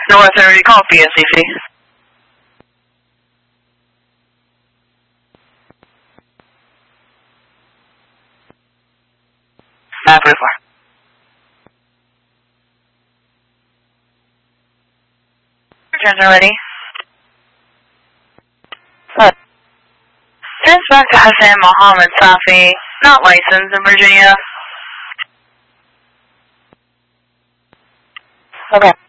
North already called BSCC. Map 44. Returns are ready. What? Sends back to Hassan Mohammed Safi, not licensed in Virginia. Okay.